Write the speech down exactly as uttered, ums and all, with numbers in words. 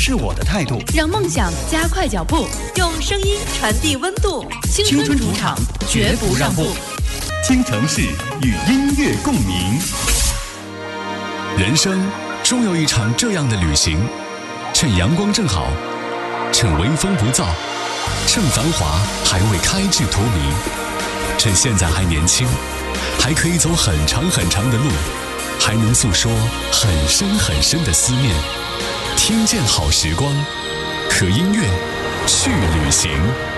是我的态度， 让梦想加快脚步，用声音传递温度。青春主场，绝不让步。 听城市与音乐共鸣。人生终有一场这样的旅行，趁阳光正好，趁微风不燥，趁繁华还未开至荼蘼，趁现在还年轻，还可以走很长很长的路，还能诉说很深很深的思念。听见好时光，和音乐去旅行。